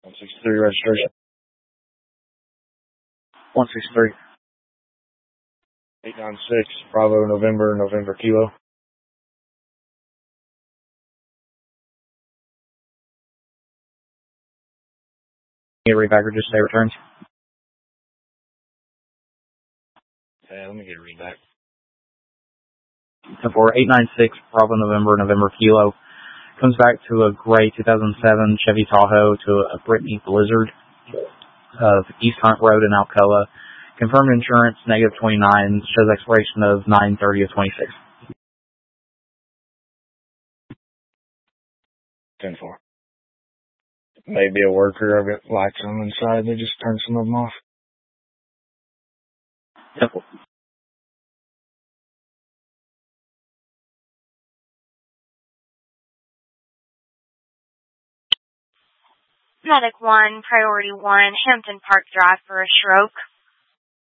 163 registration. 163. 896 Bravo November Kilo. Get a read back or just say returns? Yeah, let me get a read back. 896 Bravo November Kilo. Comes back to a gray 2007 Chevy Tahoe to a Brittany Blizzard of East Hunt Road in Alcoa. Confirmed insurance, negative 29, shows expiration of 9/30 of 26. 10-4. Maybe a worker. I've got lights on inside. They just turned some of them off. 10-4. Medic 1, Priority 1, Hampton Park Drive for a stroke.